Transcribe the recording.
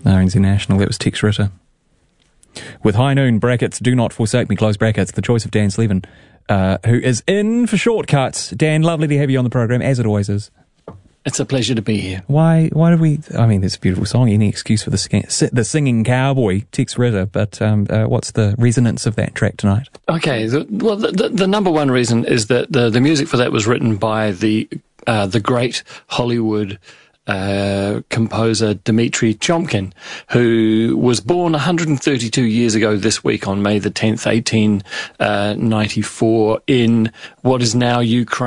RNZ National. That was Tex Ritter. With High Noon, brackets, do not forsake me, close brackets, the choice of Dan Slevin, who is in for Shortcuts. Dan, lovely to have you on the program, as it always is. It's a pleasure to be here. Why did we... I mean, it's a beautiful song. Any excuse for the singing cowboy, Tex Ritter, but what's the resonance of that track tonight? Okay, the number one reason is that the music for that was written by the great Hollywood composer Dmitri Chomkin, who was born 132 years ago this week on May the 10th, 1894, in what is now Ukraine.